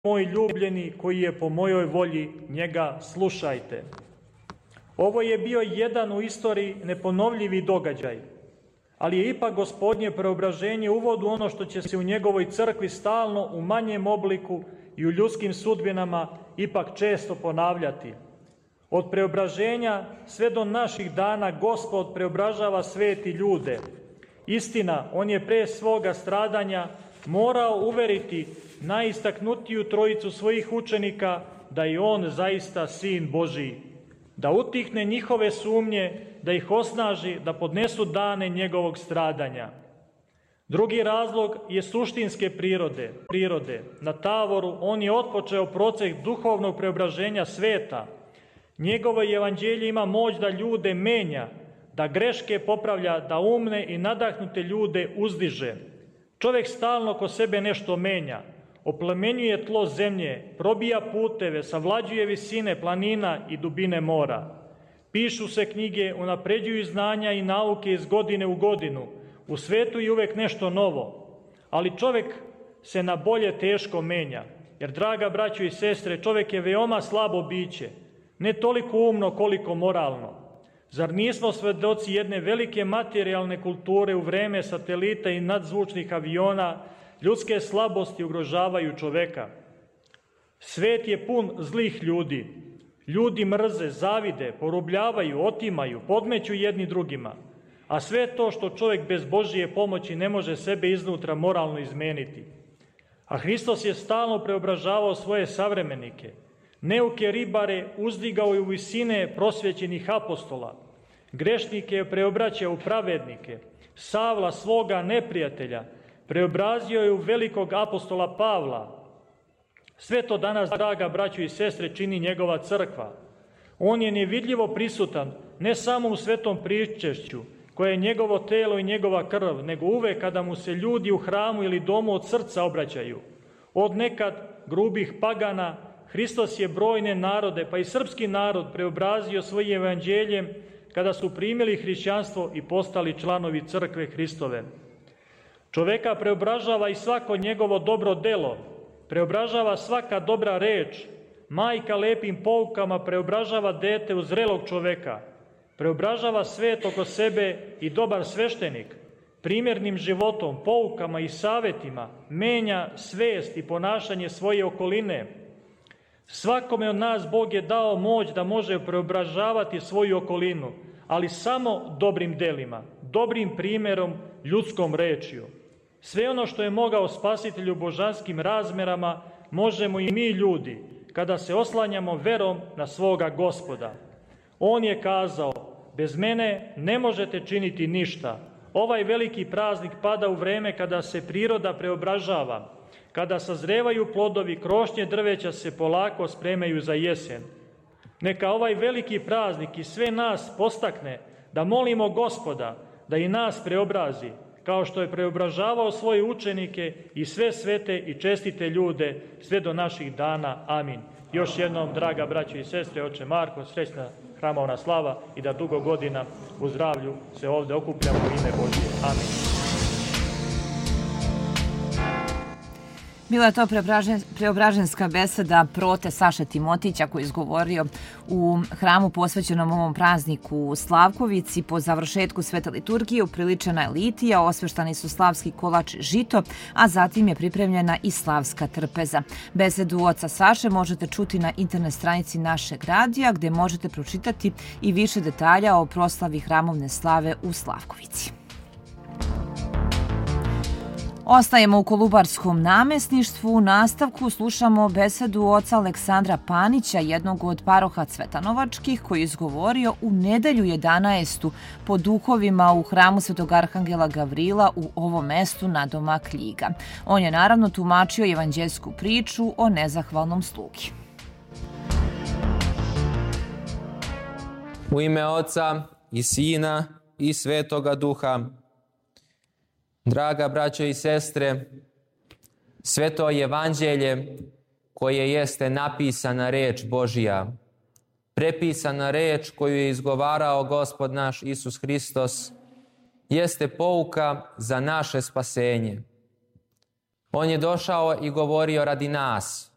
moj ljubljeni koji je po mojoj volji, njega slušajte. Ovo je bio jedan u istoriji neponovljivi događaj, ali je ipak Gospodnje preobraženje uvod u ono što će se u njegovoj crkvi stalno u manjem obliku i u ljudskim sudbinama ipak često ponavljati. Od preobraženja sve do naših dana Gospod preobražava sveti ljude. Istina, on je pre svoga stradanja morao uveriti najistaknutiju trojicu svojih učenika da je on zaista Sin Božiji, da utihne njihove sumnje, da ih osnaži da podnesu dane njegovog stradanja. Drugi razlog je suštinske prirode. Na Tavoru on je otpočeo proces duhovnog preobraženja sveta. Njegovo evanđelje ima moć da ljude menja, da greške popravlja, da umne i nadahnute ljude uzdiže. Čovjek stalno ko sebe nešto menja, oplemenjuje tlo zemlje, probija puteve, savlađuje visine planina i dubine mora. Pišu se knjige, unapređuju znanja i nauke iz godine u godinu. U svetu je uvek nešto novo, ali čovjek se na bolje teško menja, jer, draga braćo i sestre, čovjek je veoma slabo biće, ne toliko umno koliko moralno. Zar nismo svedoci jedne velike materijalne kulture u vreme satelita i nadzvučnih aviona? Ljudske slabosti ugrožavaju čoveka. Svet je pun zlih ljudi. Ljudi mrze, zavide, porobljavaju, otimaju, podmeću jedni drugima. A sve to što čovjek bez Božije pomoći ne može sebe iznutra moralno izmeniti. A Hristos je stalno preobražavao svoje savremenike. Neuke ribare uzdigao je u visine prosvećenih apostola. Grešnike je preobraćao u pravednike. Savla, svoga neprijatelja, preobrazio je u velikog apostola Pavla. Sve to danas, draga braćo i sestre, čini njegova crkva. On je nevidljivo prisutan ne samo u svetom pričešću, koje je njegovo telo i njegova krv, nego uvek kada mu se ljudi u hramu ili domu od srca obraćaju. Od nekad grubih pagana, Hristos je brojne narode, pa i srpski narod, preobrazio svojim evanđeljem kada su primili hrišćanstvo i postali članovi crkve Hristove. Čoveka preobražava i svako njegovo dobro delo, preobražava svaka dobra reč. Majka lepim poukama preobražava dete u zrelog čoveka, preobražava svet oko sebe i dobar sveštenik. Primjernim životom, poukama i savetima menja svest i ponašanje svoje okoline. Svakome od nas Bog je dao moć da može preobražavati svoju okolinu, ali samo dobrim delima, dobrim primjerom, ljudskom rečju. Sve ono što je mogao Spasitelj u božanskim razmerama, možemo i mi ljudi, kada se oslanjamo verom na svoga Gospoda. On je kazao, bez mene ne možete činiti ništa. Ovaj veliki praznik pada u vreme kada se priroda preobražava, kada sazrevaju plodovi, krošnje drveća se polako spremaju za jesen. Neka ovaj veliki praznik i sve nas postakne da molimo Gospoda da i nas preobrazi, kao što je preobražavao svoje učenike i sve svete i čestite ljude sve do naših dana. Amin. Još jednom, draga braćo i sestre, oče Marko, srećna hramovna slava i da dugo godina u zdravlju se ovdje okupljamo u ime Božije. Amin. Bila je to preobraženska beseda prote Saše Timotića koji je izgovorio u hramu posvećenom ovom prazniku u Slavkovici. Po završetku svete liturgije upriličena je litija, osveštani su slavski kolač žito, a zatim je pripremljena i slavska trpeza. Besedu oca Saše možete čuti na internet stranici našeg radija, gde možete pročitati i više detalja o proslavi hramovne slave u Slavkovici. Ostajemo u Kolubarskom namesništvu. U nastavku slušamo besedu oca Aleksandra Panića, jednog od paroha Cvetanovačkih, koji je izgovorio u nedelju 11. po duhovima u hramu Svetog Arhangela Gavrila u ovom mestu nadomak Ljiga. On je naravno tumačio evanđeljsku priču o nezahvalnom slugi. U ime Oca i Sina i Svetoga Duha. Draga braćo i sestre, sveto evanđelje koje jeste napisana reč Božija, prepisana reč koju je izgovarao Gospod naš Isus Hristos, jeste pouka za naše spasenje. On je došao i govorio radi nas,